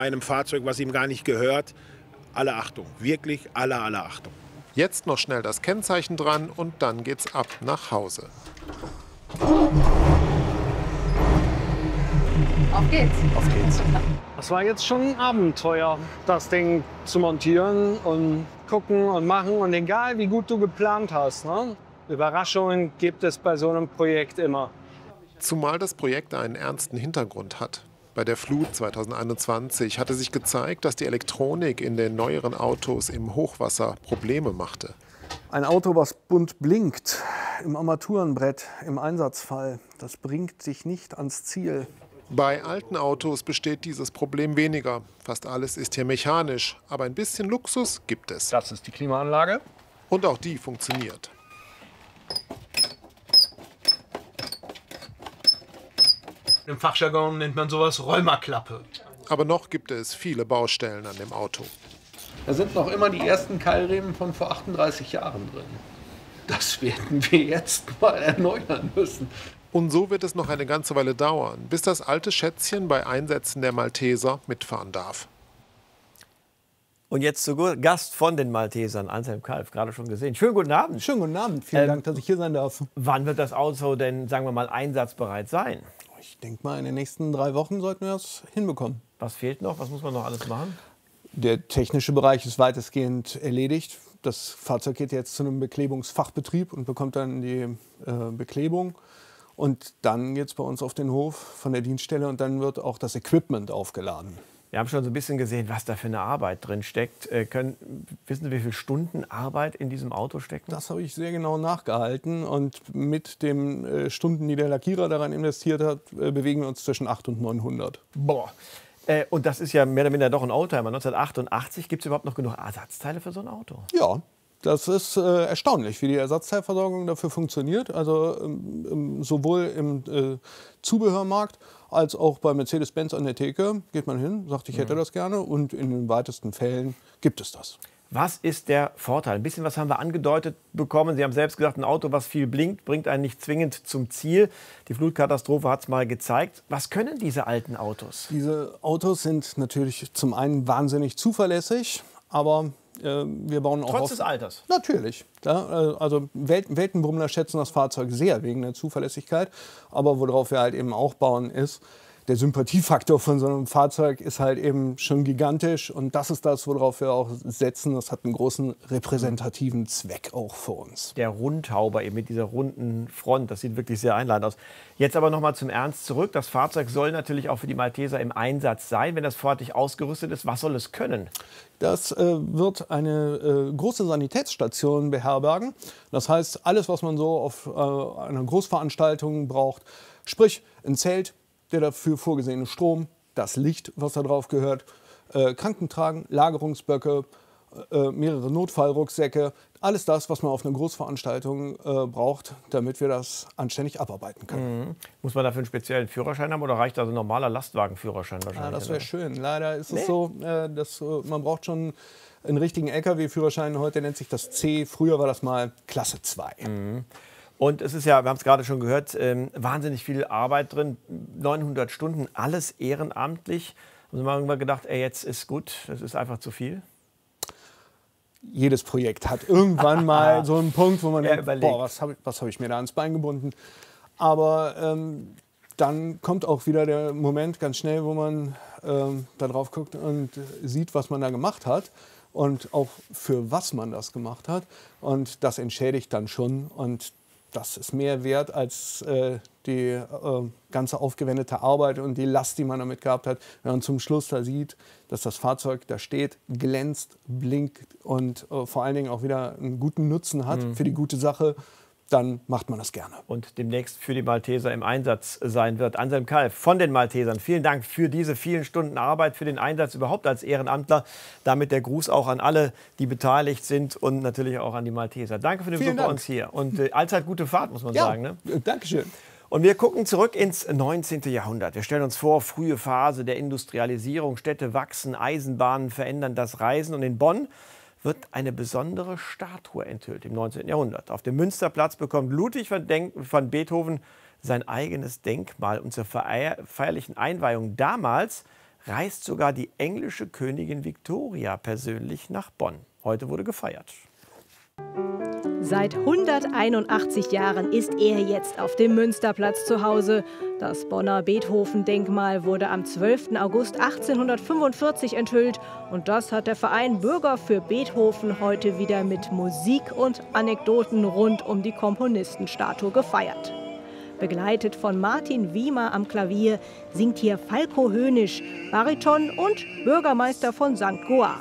Einem Fahrzeug, was ihm gar nicht gehört. Alle Achtung, wirklich alle Achtung. Jetzt noch schnell das Kennzeichen dran und dann geht's ab nach Hause. Auf geht's. Auf geht's. Das war jetzt schon ein Abenteuer, das Ding zu montieren und gucken und machen. Und egal, wie gut du geplant hast, ne? Überraschungen gibt es bei so einem Projekt immer. Zumal das Projekt einen ernsten Hintergrund hat. Bei der Flut 2021 hatte sich gezeigt, dass die Elektronik in den neueren Autos im Hochwasser Probleme machte. Ein Auto, was bunt blinkt, im Armaturenbrett, im Einsatzfall, das bringt sich nicht ans Ziel. Bei alten Autos besteht dieses Problem weniger. Fast alles ist hier mechanisch, aber ein bisschen Luxus gibt es. Das ist die Klimaanlage. Und auch die funktioniert. Im Fachjargon nennt man sowas Rheuma-Klappe. Aber noch gibt es viele Baustellen an dem Auto. Da sind noch immer die ersten Keilriemen von vor 38 Jahren drin. Das werden wir jetzt mal erneuern müssen. Und so wird es noch eine ganze Weile dauern, bis das alte Schätzchen bei Einsätzen der Malteser mitfahren darf. Und jetzt zu Gast von den Maltesern, Anselm Kalf, gerade schon gesehen. Schönen guten Abend. Schönen guten Abend, vielen Dank, dass ich hier sein darf. Wann wird das Auto denn, sagen wir mal, einsatzbereit sein? Ich denke mal, in den nächsten 3 Wochen sollten wir das hinbekommen. Was fehlt noch? Was muss man noch alles machen? Der technische Bereich ist weitestgehend erledigt. Das Fahrzeug geht jetzt zu einem Beklebungsfachbetrieb und bekommt dann die Beklebung. Und dann geht es bei uns auf den Hof von der Dienststelle und dann wird auch das Equipment aufgeladen. Wir haben schon so ein bisschen gesehen, was da für eine Arbeit drin steckt. Wissen Sie, wie viele Stunden Arbeit in diesem Auto stecken? Das habe ich sehr genau nachgehalten. Und mit den Stunden, die der Lackierer daran investiert hat, bewegen wir uns zwischen 800 und 900. Boah. Und das ist ja mehr oder weniger doch ein Oldtimer. 1988, gibt es überhaupt noch genug Ersatzteile für so ein Auto? Ja, das ist erstaunlich, wie die Ersatzteilversorgung dafür funktioniert. Also sowohl im Zubehörmarkt als auch bei Mercedes-Benz an der Theke geht man hin, sagt, ich hätte das gerne. Und in den weitesten Fällen gibt es das. Was ist der Vorteil? Ein bisschen was haben wir angedeutet bekommen. Sie haben selbst gesagt, ein Auto, was viel blinkt, bringt einen nicht zwingend zum Ziel. Die Flutkatastrophe hat es mal gezeigt. Was können diese alten Autos? Diese Autos sind natürlich zum einen wahnsinnig zuverlässig, aber wir bauen auch Trotz des Alters? Natürlich. Ja, also Weltenbummler schätzen das Fahrzeug sehr wegen der Zuverlässigkeit. Aber worauf wir halt eben auch bauen ist, der Sympathiefaktor von so einem Fahrzeug ist halt eben schon gigantisch. Und das ist das, worauf wir auch setzen. Das hat einen großen repräsentativen Zweck auch für uns. Der Rundhauber eben mit dieser runden Front, das sieht wirklich sehr einladend aus. Jetzt aber noch mal zum Ernst zurück. Das Fahrzeug soll natürlich auch für die Malteser im Einsatz sein. Wenn das fertig ausgerüstet ist, was soll es können? Das wird eine große Sanitätsstation beherbergen. Das heißt, alles, was man so auf einer Großveranstaltung braucht, sprich ein Zelt, der dafür vorgesehene Strom, das Licht, was da drauf gehört, Krankentragen, Lagerungsböcke, mehrere Notfallrucksäcke, alles das, was man auf einer Großveranstaltung braucht, damit wir das anständig abarbeiten können. Mhm. Muss man dafür einen speziellen Führerschein haben oder reicht also ein normaler Lastwagenführerschein wahrscheinlich? Ja, das wäre schön. Leider ist es so, dass man braucht schon einen richtigen LKW-Führerschein. Heute nennt sich das C, früher war das mal Klasse 2. Mhm. Und es ist ja, wir haben es gerade schon gehört, wahnsinnig viel Arbeit drin, 900 Stunden, alles ehrenamtlich. Und wir haben irgendwann gedacht, ey, jetzt ist gut, das ist einfach zu viel. Jedes Projekt hat irgendwann mal so einen Punkt, wo man denkt, überlegt. boah, was hab ich mir da ans Bein gebunden. Aber dann kommt auch wieder der Moment ganz schnell, wo man da drauf guckt und sieht, was man da gemacht hat. Und auch für was man das gemacht hat. Und das entschädigt dann schon. Und das ist mehr wert als die ganze aufgewendete Arbeit und die Last, die man damit gehabt hat. Wenn man zum Schluss da sieht, dass das Fahrzeug da steht, glänzt, blinkt und vor allen Dingen auch wieder einen guten Nutzen hat für die gute Sache, dann macht man das gerne. Und demnächst für die Malteser im Einsatz sein wird. Anselm Kalf von den Maltesern, vielen Dank für diese vielen Stunden Arbeit, für den Einsatz überhaupt als Ehrenamtler. Damit der Gruß auch an alle, die beteiligt sind und natürlich auch an die Malteser. Danke für den Besuch bei uns hier. Und allzeit gute Fahrt, muss man sagen. Ne? Dankeschön. Und wir gucken zurück ins 19. Jahrhundert. Wir stellen uns vor, frühe Phase der Industrialisierung. Städte wachsen, Eisenbahnen verändern das Reisen. Und in Bonn wird eine besondere Statue enthüllt im 19. Jahrhundert. Auf dem Münsterplatz bekommt Ludwig van Beethoven sein eigenes Denkmal. Und zur feierlichen Einweihung damals reist sogar die englische Königin Victoria persönlich nach Bonn. Heute wurde gefeiert. Seit 181 Jahren ist er jetzt auf dem Münsterplatz zu Hause. Das Bonner Beethoven-Denkmal wurde am 12. August 1845 enthüllt. Und das hat der Verein Bürger für Beethoven heute wieder mit Musik und Anekdoten rund um die Komponistenstatue gefeiert. Begleitet von Martin Wiemer am Klavier singt hier Falko Hönisch, Bariton und Bürgermeister von St. Goar.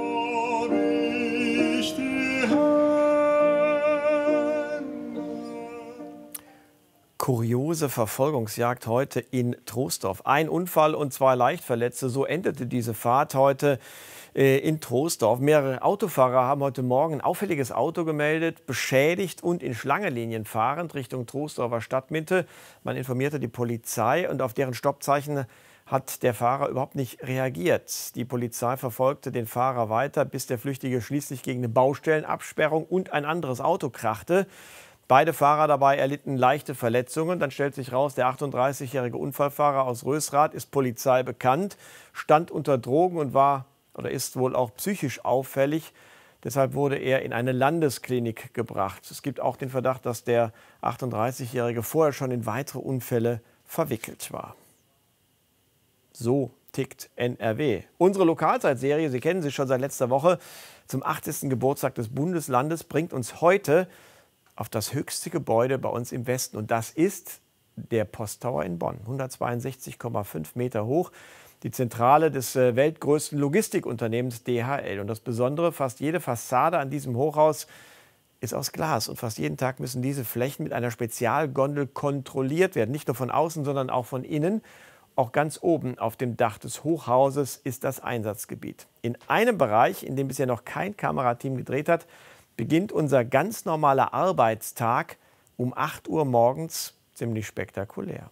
Kuriose Verfolgungsjagd heute in Troisdorf. Ein Unfall und 2 Leichtverletzte. So endete diese Fahrt heute in Troisdorf. Mehrere Autofahrer haben heute Morgen ein auffälliges Auto gemeldet, beschädigt und in Schlangenlinien fahrend Richtung Troisdorfer Stadtmitte. Man informierte die Polizei und auf deren Stoppzeichen hat der Fahrer überhaupt nicht reagiert. Die Polizei verfolgte den Fahrer weiter, bis der Flüchtige schließlich gegen eine Baustellenabsperrung und ein anderes Auto krachte. Beide Fahrer dabei erlitten leichte Verletzungen. Dann stellt sich raus, der 38-jährige Unfallfahrer aus Rösrath ist Polizei bekannt, stand unter Drogen und war oder ist wohl auch psychisch auffällig. Deshalb wurde er in eine Landesklinik gebracht. Es gibt auch den Verdacht, dass der 38-jährige vorher schon in weitere Unfälle verwickelt war. So tickt NRW. Unsere Lokalzeitserie, Sie kennen sie schon seit letzter Woche, zum 80. Geburtstag des Bundeslandes, bringt uns heute auf das höchste Gebäude bei uns im Westen. Und das ist der Posttower in Bonn, 162,5 Meter hoch. Die Zentrale des weltgrößten Logistikunternehmens DHL. Und das Besondere, fast jede Fassade an diesem Hochhaus ist aus Glas. Und fast jeden Tag müssen diese Flächen mit einer Spezialgondel kontrolliert werden. Nicht nur von außen, sondern auch von innen. Auch ganz oben auf dem Dach des Hochhauses ist das Einsatzgebiet. In einem Bereich, in dem bisher noch kein Kamerateam gedreht hat, beginnt unser ganz normaler Arbeitstag um 8 Uhr morgens, ziemlich spektakulär.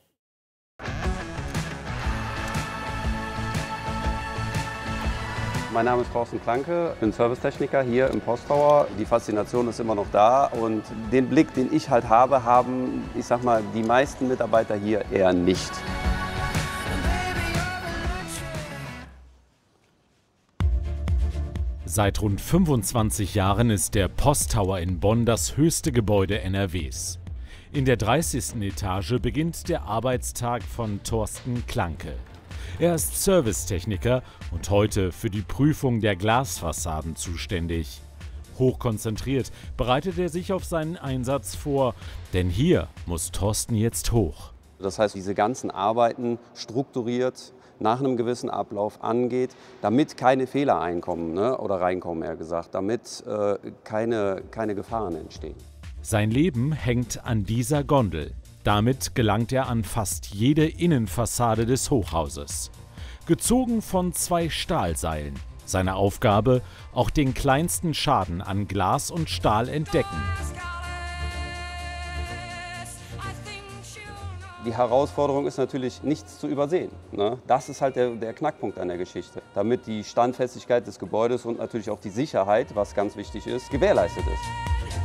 Mein Name ist Thorsten Klanke, ich bin Servicetechniker hier im Posttower. Die Faszination ist immer noch da und den Blick, den ich halt habe, haben, ich sag mal, die meisten Mitarbeiter hier eher nicht. Seit rund 25 Jahren ist der Posttower in Bonn das höchste Gebäude NRWs. In der 30. Etage beginnt der Arbeitstag von Thorsten Klanke. Er ist Servicetechniker und heute für die Prüfung der Glasfassaden zuständig. Hochkonzentriert bereitet er sich auf seinen Einsatz vor, denn hier muss Thorsten jetzt hoch. Das heißt, diese ganzen Arbeiten strukturiert nach einem gewissen Ablauf angeht, damit keine Fehler einkommen, oder reinkommen, eher gesagt, damit keine Gefahren entstehen. Sein Leben hängt an dieser Gondel. Damit gelangt er an fast jede Innenfassade des Hochhauses. Gezogen von 2 Stahlseilen. Seine Aufgabe, auch den kleinsten Schaden an Glas und Stahl entdecken. Die Herausforderung ist natürlich, nichts zu übersehen. Das ist halt der Knackpunkt an der Geschichte. Damit die Standfestigkeit des Gebäudes und natürlich auch die Sicherheit, was ganz wichtig ist, gewährleistet ist.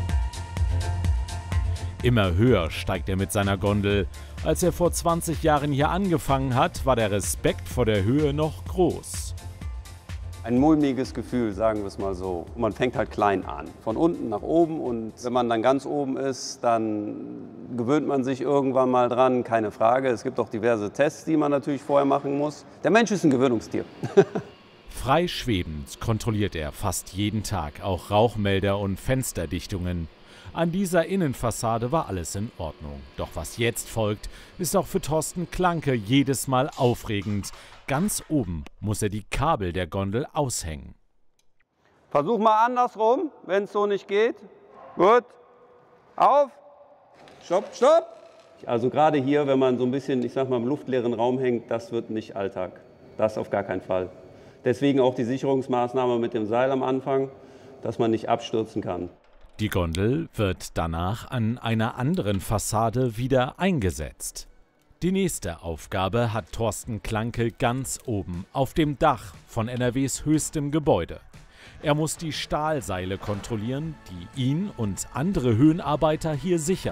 Immer höher steigt er mit seiner Gondel. Als er vor 20 Jahren hier angefangen hat, war der Respekt vor der Höhe noch groß. Ein mulmiges Gefühl, sagen wir es mal so. Man fängt halt klein an, von unten nach oben, und wenn man dann ganz oben ist, dann gewöhnt man sich irgendwann mal dran, keine Frage. Es gibt auch diverse Tests, die man natürlich vorher machen muss. Der Mensch ist ein Gewöhnungstier. Frei schwebend kontrolliert er fast jeden Tag auch Rauchmelder und Fensterdichtungen. An dieser Innenfassade war alles in Ordnung. Doch was jetzt folgt, ist auch für Thorsten Klanke jedes Mal aufregend. Ganz oben muss er die Kabel der Gondel aushängen. Versuch mal andersrum, wenn es so nicht geht. Gut. Auf. Stopp, stopp. Also gerade hier, wenn man so ein bisschen, ich sag mal, im luftleeren Raum hängt, das wird nicht Alltag. Das auf gar keinen Fall. Deswegen auch die Sicherungsmaßnahme mit dem Seil am Anfang, dass man nicht abstürzen kann. Die Gondel wird danach an einer anderen Fassade wieder eingesetzt. Die nächste Aufgabe hat Thorsten Klanke ganz oben auf dem Dach von NRWs höchstem Gebäude. Er muss die Stahlseile kontrollieren, die ihn und andere Höhenarbeiter hier sichern.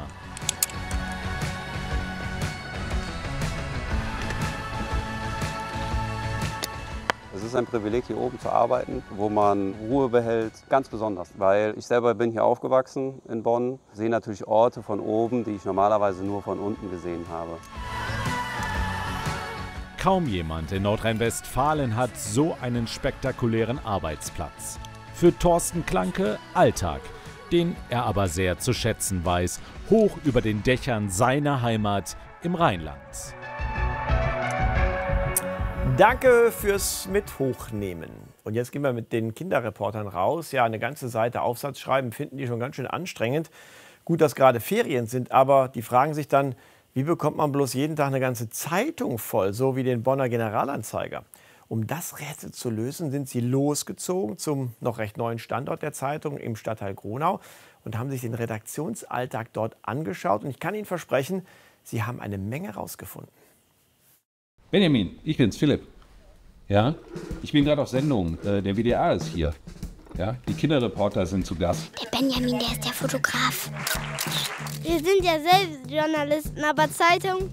ist ein Privileg, hier oben zu arbeiten, wo man Ruhe behält, ganz besonders. Weil ich selber bin hier aufgewachsen in Bonn, sehe natürlich Orte von oben, die ich normalerweise nur von unten gesehen habe. Kaum jemand in Nordrhein-Westfalen hat so einen spektakulären Arbeitsplatz. Für Thorsten Klanke Alltag, den er aber sehr zu schätzen weiß, hoch über den Dächern seiner Heimat im Rheinland. Danke fürs Mithochnehmen. Und jetzt gehen wir mit den Kinderreportern raus. Ja, eine ganze Seite Aufsatz schreiben finden die schon ganz schön anstrengend. Gut, dass gerade Ferien sind, aber die fragen sich dann, wie bekommt man bloß jeden Tag eine ganze Zeitung voll, so wie den Bonner Generalanzeiger? Um das Rätsel zu lösen, sind sie losgezogen zum noch recht neuen Standort der Zeitung im Stadtteil Gronau und haben sich den Redaktionsalltag dort angeschaut. Und ich kann Ihnen versprechen, sie haben eine Menge rausgefunden. Benjamin, ich bin's, Philipp. Ja, ich bin gerade auf Sendung. Der WDR ist hier. Ja, die Kinderreporter sind zu Gast. Der Benjamin, der ist der Fotograf. Wir sind ja selbst Journalisten, aber Zeitung.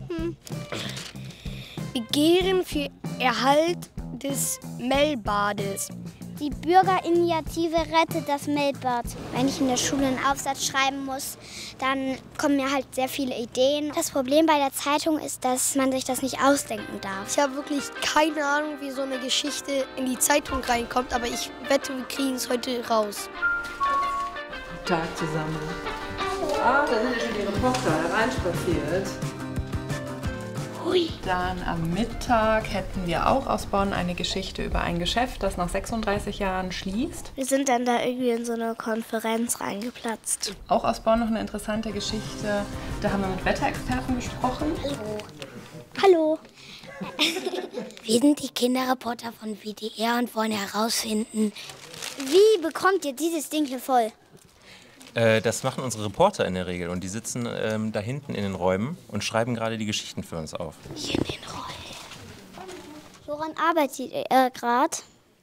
Begehren für Erhalt des Mellbades. Die Bürgerinitiative rettet das Mellbad. Wenn ich in der Schule einen Aufsatz schreiben muss, dann kommen mir halt sehr viele Ideen. Das Problem bei der Zeitung ist, dass man sich das nicht ausdenken darf. Ich habe wirklich keine Ahnung, wie so eine Geschichte in die Zeitung reinkommt, aber ich wette, wir kriegen es heute raus. Guten Tag zusammen. Ah, da sind schon die Reporter hereinspaziert. Hui. Dann am Mittag hätten wir auch aus Bonn eine Geschichte über ein Geschäft, das nach 36 Jahren schließt. Wir sind dann da irgendwie in so eine Konferenz reingeplatzt. Auch aus Bonn noch eine interessante Geschichte. Da haben wir mit Wetterexperten gesprochen. Hallo. Wir sind die Kinderreporter von WDR und wollen herausfinden, wie bekommt ihr dieses Ding hier voll? Das machen unsere Reporter in der Regel und die sitzen da hinten in den Räumen und schreiben gerade die Geschichten für uns auf. Hier in den Räumen. Woran arbeitet ihr gerade?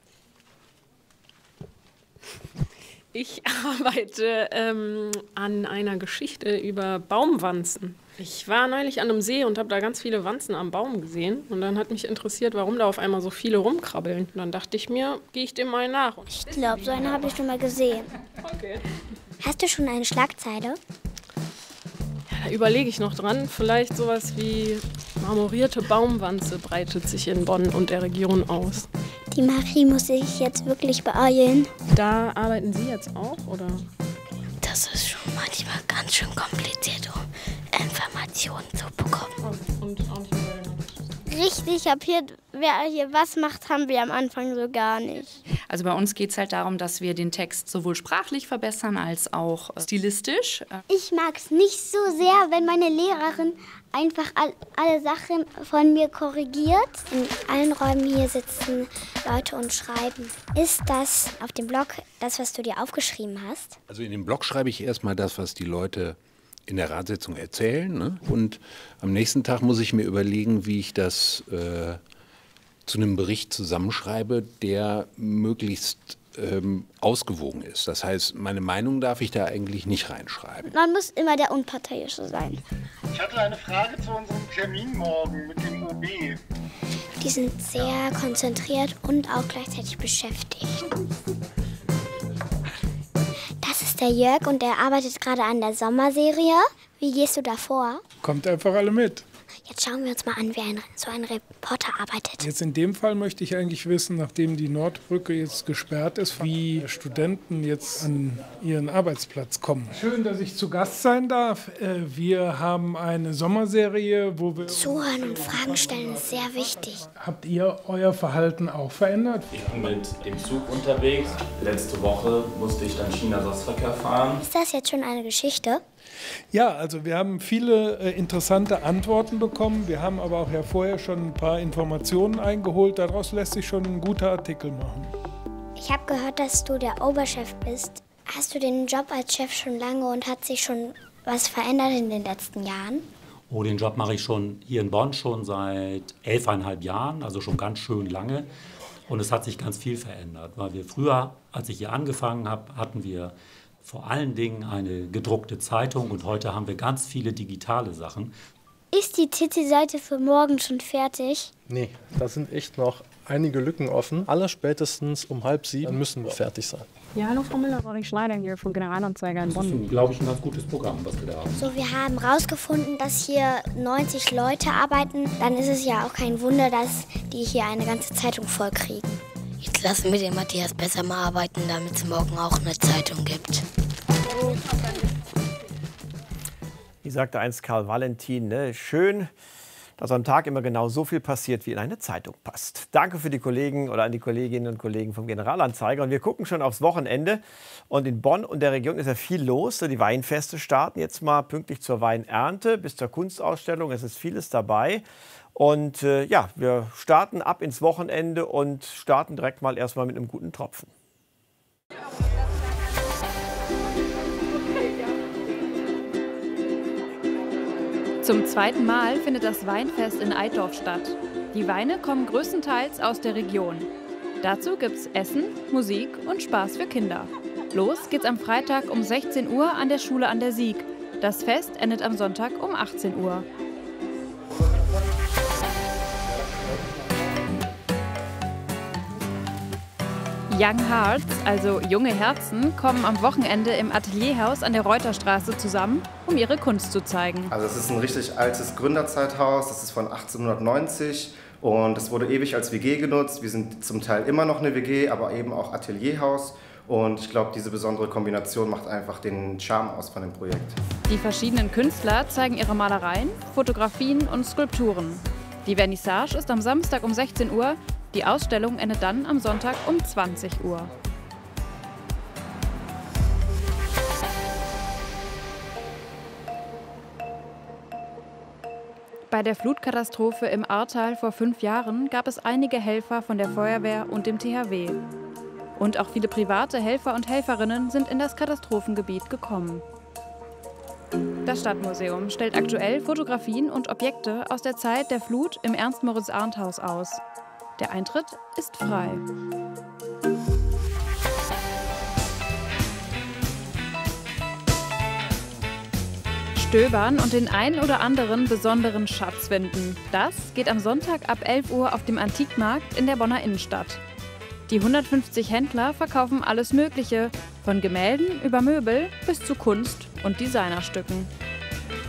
Ich arbeite an einer Geschichte über Baumwanzen. Ich war neulich an einem See und habe da ganz viele Wanzen am Baum gesehen. Und dann hat mich interessiert, warum da auf einmal so viele rumkrabbeln. Und dann dachte ich mir, gehe ich dem mal nach. Ich glaube, so eine habe ich schon mal gesehen. Okay. Hast du schon eine Schlagzeile? Ja, da überlege ich noch dran. Vielleicht sowas wie marmorierte Baumwanze breitet sich in Bonn und der Region aus. Die Marie muss sich jetzt wirklich beeilen. Da arbeiten Sie jetzt auch, oder? Das ist schon manchmal ganz schön kompliziert, um Informationen zu bekommen. Und auch nicht mehr. Richtig, wer hier was macht, haben wir am Anfang so gar nicht. Also bei uns geht es halt darum, dass wir den Text sowohl sprachlich verbessern als auch stilistisch. Ich mag es nicht so sehr, wenn meine Lehrerin einfach alle Sachen von mir korrigiert. In allen Räumen hier sitzen Leute und schreiben. Ist das auf dem Blog das, was du dir aufgeschrieben hast? Also in dem Blog schreibe ich erstmal das, was die Leute in der Ratssitzung erzählen. Ne? Und am nächsten Tag muss ich mir überlegen, wie ich das zu einem Bericht zusammenschreibe, der möglichst ausgewogen ist. Das heißt, meine Meinung darf ich da eigentlich nicht reinschreiben. Man muss immer der Unparteiische sein. Ich hatte eine Frage zu unserem Termin morgen mit dem OB. Die sind sehr konzentriert und auch gleichzeitig beschäftigt. Das ist der Jörg und der arbeitet gerade an der Sommerserie. Wie gehst du da vor? Kommt einfach alle mit. Jetzt schauen wir uns mal an, wie so ein Reporter arbeitet. Jetzt in dem Fall möchte ich eigentlich wissen, nachdem die Nordbrücke jetzt gesperrt ist, wie Studenten jetzt an ihren Arbeitsplatz kommen. Schön, dass ich zu Gast sein darf. Wir haben eine Sommerserie, wo wir... Zuhören und Fragen stellen ist sehr wichtig. Habt ihr euer Verhalten auch verändert? Ich bin mit dem Zug unterwegs. Letzte Woche musste ich dann China-Ersatzverkehr fahren. Ist das jetzt schon eine Geschichte? Ja, also wir haben viele interessante Antworten bekommen. Wir haben aber auch ja vorher schon ein paar Informationen eingeholt. Daraus lässt sich schon ein guter Artikel machen. Ich habe gehört, dass du der Oberchef bist. Hast du den Job als Chef schon lange und hat sich schon was verändert in den letzten Jahren? Oh, den Job mache ich schon hier in Bonn schon seit 11,5 Jahren, also schon ganz schön lange. Und es hat sich ganz viel verändert, weil wir früher, als ich hier angefangen habe, hatten wir vor allen Dingen eine gedruckte Zeitung und heute haben wir ganz viele digitale Sachen. Ist die Titelseite für morgen schon fertig? Nee, da sind echt noch einige Lücken offen. Allerspätestens um 6:30 müssen wir fertig sein. Ja, hallo Frau Müller, Ulrich Schneider hier von Generalanzeiger in Bonn. Das ist, glaube ich, ein ganz gutes Programm, was wir da haben. So, wir haben herausgefunden, dass hier 90 Leute arbeiten. Dann ist es ja auch kein Wunder, dass die hier eine ganze Zeitung voll kriegen. Jetzt lassen wir den Matthias besser mal arbeiten, damit es morgen auch eine Zeitung gibt. Wie sagte einst Karl Valentin, ne? Schön, dass am Tag immer genau so viel passiert, wie in eine Zeitung passt. Danke für die Kollegen oder an die Kolleginnen und Kollegen vom Generalanzeiger. Und wir gucken schon aufs Wochenende. Und in Bonn und der Region ist ja viel los. Die Weinfeste starten jetzt mal pünktlich zur Weinernte bis zur Kunstausstellung. Es ist vieles dabei. Und ja, wir starten ab ins Wochenende und starten direkt mal erstmal mit einem guten Tropfen. Zum zweiten Mal findet das Weinfest in Eitorf statt. Die Weine kommen größtenteils aus der Region. Dazu gibt's Essen, Musik und Spaß für Kinder. Los geht's am Freitag um 16 Uhr an der Schule an der Sieg. Das Fest endet am Sonntag um 18 Uhr. Young Hearts, also junge Herzen, kommen am Wochenende im Atelierhaus an der Reuterstraße zusammen, um ihre Kunst zu zeigen. Also es ist ein richtig altes Gründerzeithaus, das ist von 1890 und es wurde ewig als WG genutzt. Wir sind zum Teil immer noch eine WG, aber eben auch Atelierhaus. Und ich glaube, diese besondere Kombination macht einfach den Charme aus von dem Projekt. Die verschiedenen Künstler zeigen ihre Malereien, Fotografien und Skulpturen. Die Vernissage ist am Samstag um 16 Uhr. Die Ausstellung endet dann am Sonntag um 20 Uhr. Bei der Flutkatastrophe im Ahrtal vor 5 Jahren gab es einige Helfer von der Feuerwehr und dem THW. Und auch viele private Helfer und Helferinnen sind in das Katastrophengebiet gekommen. Das Stadtmuseum stellt aktuell Fotografien und Objekte aus der Zeit der Flut im Ernst-Moritz-Arndt-Haus aus. Der Eintritt ist frei. Stöbern und den ein oder anderen besonderen Schatz finden. Das geht am Sonntag ab 11 Uhr auf dem Antikmarkt in der Bonner Innenstadt. Die 150 Händler verkaufen alles Mögliche, von Gemälden über Möbel bis zu Kunst und Designerstücken.